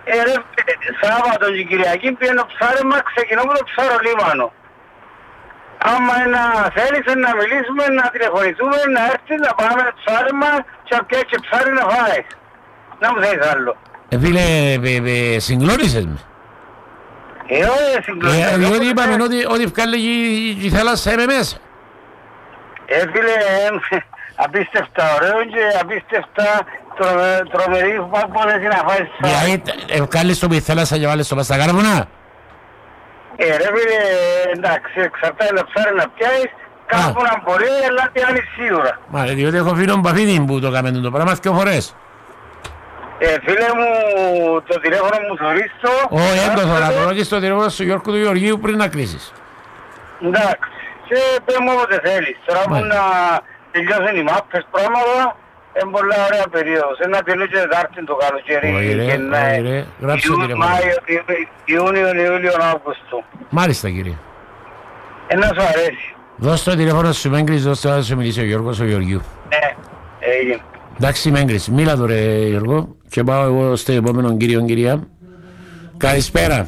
Ρε, Σάββατο και Κυριακή πήγαινε ψάρεμα, ξεκινώ με το ψαρολίμανο. Άμα θέλεις να μιλήσουμε, να τηλεφωνηθούμε, να έρθεις, να πάμε ψάρεμα και να πιέσεις ψάρι να φάεις. Να μου θέλεις άλλο. Φίλε, συγκλώνησες με. Όχι, συγκλώνησες. Διότι είπαμε ότι βγάλει η θάλασσα είμαι μέσα. Φίλε, απίστευτα ωραίο και απίστευτα τρομερή που μπορείς να φάεις ψάρι. Δηλαδή, βγάλεις το με η θάλασσα και βάλεις το πας στα κάρβουνα. Ρε φίλε, εντάξει, εξαρτάται να ψάρι να πιάσεις, κάπου να μπορεί, αλλά πιάνεις σίγουρα. Μα διότι έχω φίλον Παφίδιν που το κάνουν το πράγμα 2 φορές. Φίλε μου, το τηλέφωνο μου θωρείς το. Όχι, δεν το θωρώ, πρώτη στο τηλέφωνο του Γιώργου του Γεωργίου πριν να κλείσεις. Εντάξει, και πες μου όποτε θέλεις. Τώρα που να τελειώσουν οι μάπες πράγματα, είναι πολλά ωραία περίοδος. Ένα τελείω και Τετάρτη το καλοκαίρι. Γράψε το τηλέφωνο. Ιούνιο, Ιούλιο, Αύγουστο. Μάλιστα κύριε. Να σου αρέσει. Δώσ' το τηλέφωνο σου Μέγκρης, δώσ' το να σου μιλήσει ο Γιώργος ο Γεωργίου. Ναι, έγινε. Εντάξει Μέγκρης, μίλα τώρα Γιώργο και πάω εγώ στο επόμενο κύριο κυρία. Καλησπέρα.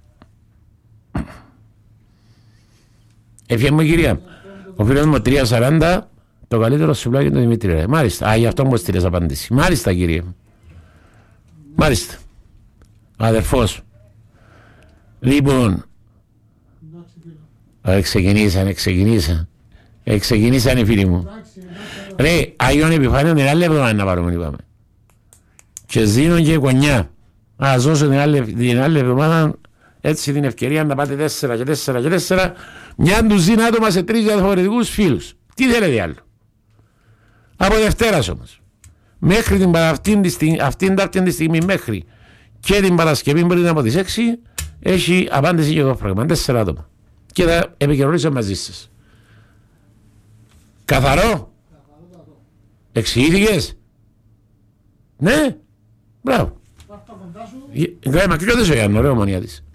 Ευχαριστώ κυρία. Ο φίλος μου 340, το καλύτερο σουβλάκι είναι το Δημήτρη. Μάλιστα, γι' αυτό μου στείλες απάντηση. Μάλιστα κύριε. Μάλιστα. Αδερφός. Λοιπόν, ξεκινήσαν οι φίλοι μου. Ρε, Άγιον Επιφάνειον την άλλη εβδομάδα να πάρουμε, είπαμε. Και Ζήνων και Κονιά. Ας δώσω την άλλη εβδομάδα έτσι την ευκαιρία να πάτε 4 και 4 και 4. Μια ντουζίνα άτομα σε 3 διαφορετικούς φίλους. Τι θέλετε άλλο. Από Δευτέρας όμως. Μέχρι αυτήν τη στιγμή μέχρι και την Παρασκευή πριν από τις 6 έχει απάντηση και το πράγμα. 4 άτομα. Και θα επικοινωνήσω μαζί σας. Καθαρό. Εξηγήθηκες. Ναι. Μπράβο. Μα και δεν σου έκανε ωραίο μανία της.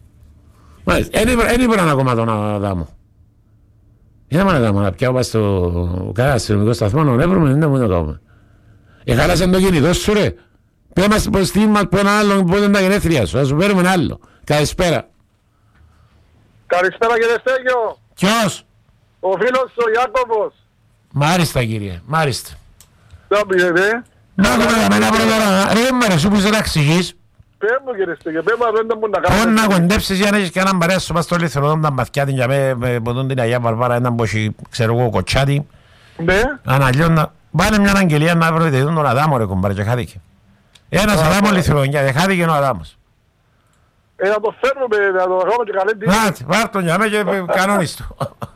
Δεν είπαν ακόμα τον Αδάμο. Είδαμε Αδάμο να πιάω πας στο κανένα αστυνομικό σταθμό να βρούμε, δεν μου το κάνουμε. Χάλασαν το κινητό σου ρε. Πέμαστε προς την μας που έναν άλλον που είναι τα γενέθλια σου. Θα σου παίρνουμε ένα άλλο. Καλησπέρα. Καλησπέρα κύριε Στέγιο. Ποιος? Ο φίλος ο Ιάκωβος. Μάλιστα κύριε, μάλιστα. Τι πήγαινε. Να δούμε εμένα πρώτα. Ρε μάρα σου που σε να εξηγείς. Πες μου κύριε Στέγιο, πες μου αν δεν μου να κάνεις. Πώς να κοντέψεις για να έχεις και έναν παρέα σου πας στο λιθροδόν τα μαθηκιά για με ποτούν την Αγία Βαρβάρα έναν που έχει ξέρω εγώ κοτσάτι. Ναι. Αναλιώνα. Πάνε μια αγγελία να βρείτε τον Αδάμο ρε κομπάρε και χάθηκε. Ένας Αδάμο λιθροδονιά και χάθηκε ο Αδάμος. Να το φέρνουμε, να το κάνουμε και καλή τύχη. Νάτ, βάρ' τον για μέ και κανόνις του.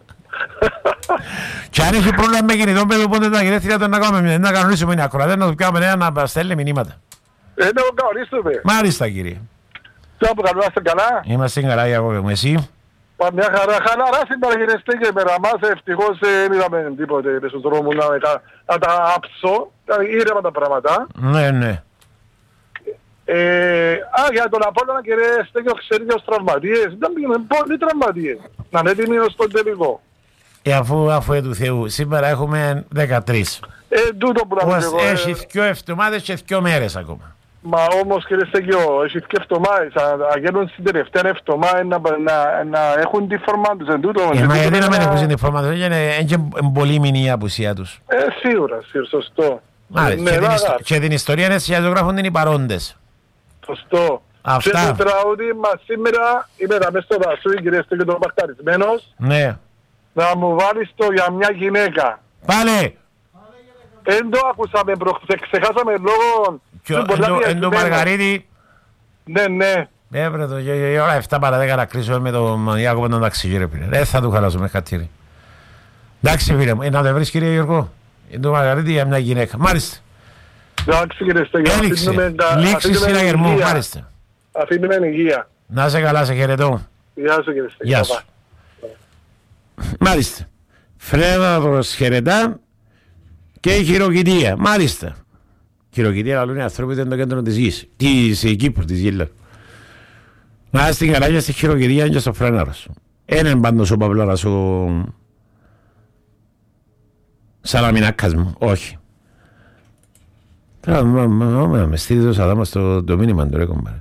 Και αν έχει πρόβλημα με κινητό παιδί πότε τα γενέθλια τον να κάνουμε, να κανονίσουμε είναι ακροατές, να του κάνουμε ένα να στέλνει μηνύματα. Να το κανονίσουμε. Μάλιστα κύριε. Τι να που καλούμαστε καλά. Είμαστε καλά για εγώ εσύ. Μια χαρά, χαλαρά σήμερα κύριε Στέγιο, μέρα μας ευτυχώς δεν είδαμε τίποτε στους δρόμους να τα άψω, ήρεμα τα πράγματα. Ναι, ναι. Για τον Απόλλωνα κύριε Στέγιο ξέρει και ως τραυματίες, δεν πήγαινε πολλοί τραυματίες, να είναι έτοιμοι ως τον τελικό. Αφού του Θεού, σήμερα έχουμε 13. Τούτο που να πω εγώ. Έχει 2 εβδομάδες και 2 μέρες ακόμα. Μα όμως κύριε Στέγιο, έχει 2 εβδομάδες, αν γίνουν στην τελευταία εβδομάδα να έχουν τη φόρμα τους εν τούτο. Μα γιατί να μην έχουν τη φόρμα τους, είναι πολύ μηνύ η απουσία τους. Σίγουρα, σωστό. Και την ιστορία είναι έτσι, γράφουν οι παρόντες. Σωστό. Και το τραγούδι μας σήμερα είμαι τα μέσα στο δασούι κύριε Στέγιο τον Παχταρισμένος. Ναι. Να μου βάλεις το για μια γυναίκα. Πάλε! Εν το ακούσαμε, ξεχάσαμε λόγω... Εν το Μαργαρίτη. Ναι, ναι. Βρε το, η ώρα 7 παρά 10 να κλείσω με τον Ιάκωβο τον ταξί ρε φίλε. Δεν θα του χαλάσουμε χατήρι. Εντάξει φίλε μου, να το βρεις κύριε Γιώργο. Εν το Μαργαρίτη για μια γυναίκα. Μάλιστα. Εντάξει κύριε Στέγιο. Λήξη συναγερμού, μάλιστα. Αφήνουμε υγεία. Να σε καλά, σε χαιρετώ. Γεια σου κύριε Στέγιο. Γεια σου. Μάλιστα. Φρέδαδος χαιρετά και χειροκητία. Μάλιστα. Χειροκητία αλλά είναι ανθρώποι δεν το κέντρο της γης. Της Κύπρου, της Γύλλα. Να είστε καλά και στη χειροκητία και στο φρέναρος. Έναν πάντως ο Παυλώρας ο Σαλαμινάκας μου. Όχι. Τώρα με στείλει το Σαδάμα στο μήνυμα του ρε κομπάρε.